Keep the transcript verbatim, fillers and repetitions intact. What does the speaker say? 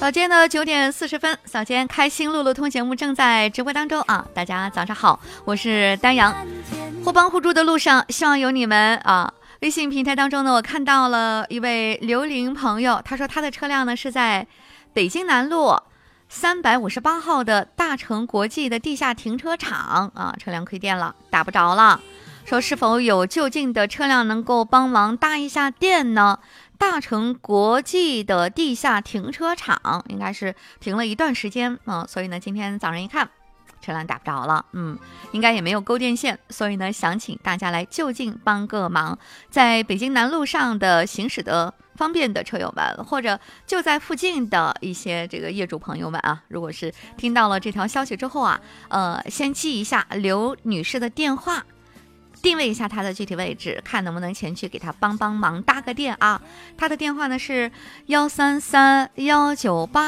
早间的九点四十分，早间开心路路通节目正在直播当中啊！大家早上好，我是丹阳。互帮互助的路上，希望有你们啊！微信平台当中呢，我看到了一位刘玲朋友，他说他的车辆呢是在北京南路三百五十八号的大成国际的地下停车场啊，车辆亏电了，打不着了。说是否有就近的车辆能够帮忙搭一下电呢？大成国际的地下停车场应该是停了一段时间啊、嗯，所以呢，今天早上一看，车辆打不着了，嗯，应该也没有勾电线，所以呢，想请大家来就近帮个忙，在北京南路上的行驶的方便的车友们，或者就在附近的一些这个业主朋友们啊，如果是听到了这条消息之后啊，呃，先记一下刘女士的电话。定位一下他的具体位置，看能不能前去给他帮帮忙搭个电啊。他的电话呢是幺三三幺九八